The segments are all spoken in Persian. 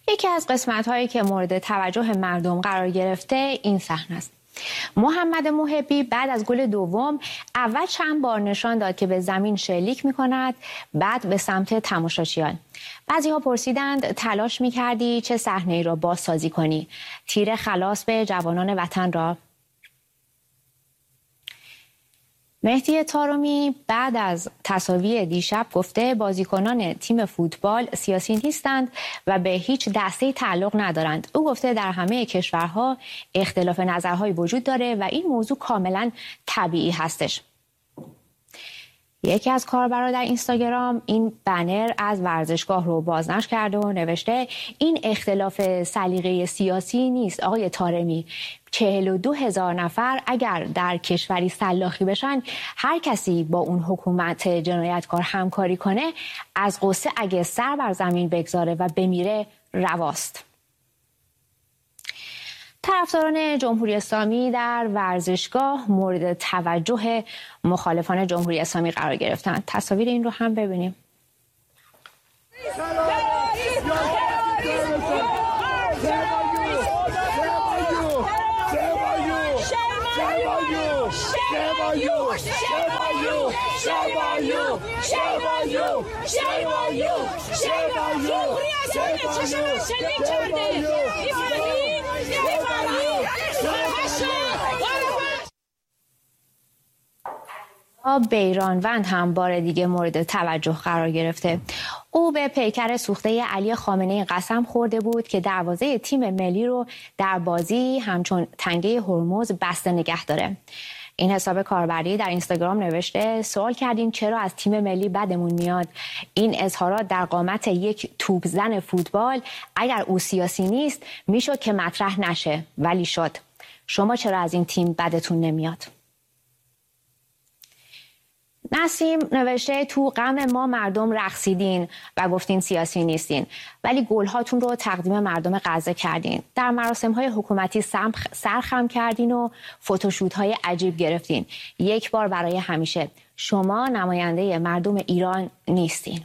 یکی از قسمت‌هایی که مورد توجه مردم قرار گرفته این صحنه است. محمد محبی بعد از گل دوم اول چند بار نشان داد که به زمین شلیک می‌کند، بعد به سمت تماشاچیان. بعضی‌ها پرسیدند تلاش می‌کردی چه صحنه‌ای را بازسازی کنی؟ تیر خلاص به جوانان وطن را؟ مهدی طارمی بعد از تساوی دیشب گفته بازیکنان تیم فوتبال سیاسی نیستند و به هیچ دسته‌ای تعلق ندارند. او گفته در همه کشورها اختلاف نظرهای وجود داره و این موضوع کاملا طبیعی هستش. یکی از کاربران در اینستاگرام این بنر از ورزشگاه رو بازنشر کرده و نوشته این اختلاف سلیقه سیاسی نیست آقای طارمی. 42,000 نفر اگر در کشوری سلاخی بشن، هر کسی با اون حکومت جنایتکار همکاری کنه، از غصه اگه سر بر زمین بگذاره و بمیره رواست. طرفداران جمهوری اسلامی در ورزشگاه مورد توجه مخالفان جمهوری اسلامی قرار گرفتند. تصاویر این رو هم ببینیم. بیرانوند هم بار دیگه مورد توجه قرار گرفته. او به پیکر سوخته علی خامنه‌ای قسم خورده بود که دروازه تیم ملی رو در بازی همچون تنگه هرمز بسته نگه داره. این حساب کاربری در اینستاگرام نوشته سوال کردیم چرا از تیم ملی بدمون میاد. این اظهارات در قامت یک توپ زن فوتبال اگر او سیاسی نیست میشد که مطرح نشه، ولی شد. شما چرا از این تیم بدتون نمیاد؟ نسیم نوشته تو غم ما مردم رقصیدین و گفتین سیاسی نیستین، ولی گلهاتون رو تقدیم مردم غزه کردین. در مراسم‌های حکومتی سرخم کردین و فوتوشوت‌های عجیب گرفتین. یک بار برای همیشه شما نماینده مردم ایران نیستین.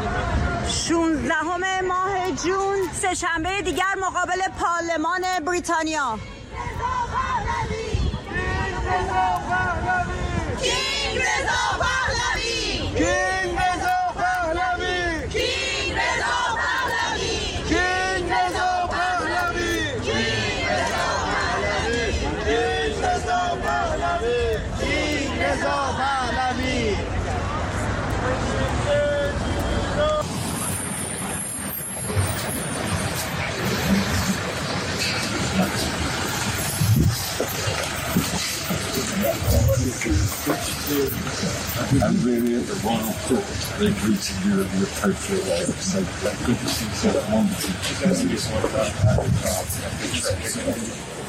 16 ماه جون سه‌شنبه دیگر مقابل پارلمان بریتانیا. I'm really at the Royal Court. They greeted you in the appropriate way. So good to see so wonderful.